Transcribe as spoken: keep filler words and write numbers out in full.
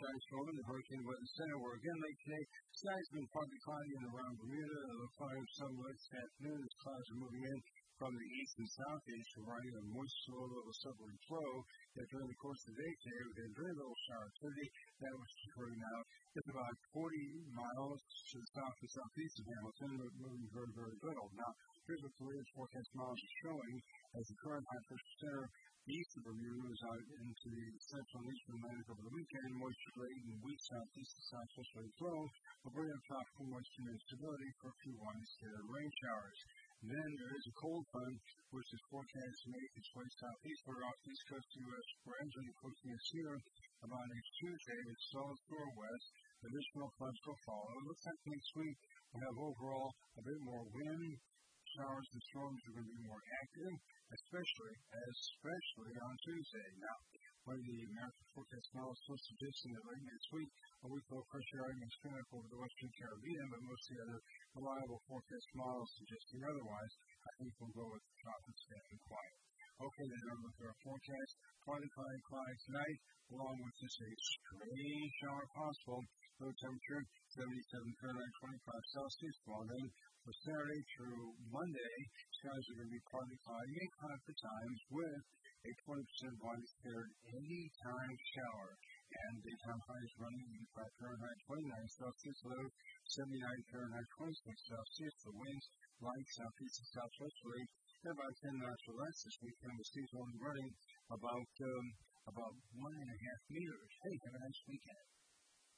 skies storm in the hurricane weather center where again late today, skies been partly cloudy and around Bermuda. The fire of sunlight this afternoon as clouds are moving in from the east and southeast, providing a moist, slow level southerly flow that during the course of the day today, we had very little shower activity. That was occurring now. It's about forty miles to the south and southeast of Hamilton, but moving very, very little. Now, here's what the latest forecast models are showing as the current high pressure center east of Bermuda moves out into the central and eastern Atlantic over the weekend. Moisture rate in the weak southeast and southwesterly flow will bring up tropical moisture and stability for a few widespread rain showers. And then there is a cold front, which is forecast to make its way southeastward off the east coast of the U S, gradually pushing us here about next Tuesday with solid west. Additional fronts will follow. It looks like next week we'll have overall a bit more wind. Showers and storms are going to be more active, especially, especially on Tuesday. Now, one of the American forecast models still suggesting that late next week, a weak low pressure area may spin up over the western Caribbean, but most of the other reliable forecast models suggesting otherwise. I think we'll go with the tropics staying quiet. Okay, then I'm looking at our forecast. Partly cloudy, cloudy tonight, along with just a stray shower possible. Low temperature, seventy-seven Fahrenheit, twenty-five Celsius. Well, then, for Saturday through Monday, skies are going to be partly cloudy, may cloud for times, with a twenty percent widespread anytime shower. And daytime highs running eighty-five Fahrenheit, twenty-nine Celsius. Low, seventy-nine Fahrenheit, twenty-six Celsius. The winds light southeast and southwesterly. They're about ten knots or less this weekend. The seas only running about um, about one and a half meters. Hey, have a nice weekend.